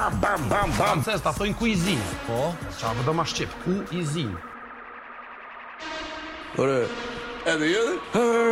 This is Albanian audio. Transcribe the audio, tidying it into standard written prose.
bam, bam. Francez, ta thojnë cuisine. Po, çfarë do ma shqip? Cuisine. Ore, edhe jedhe?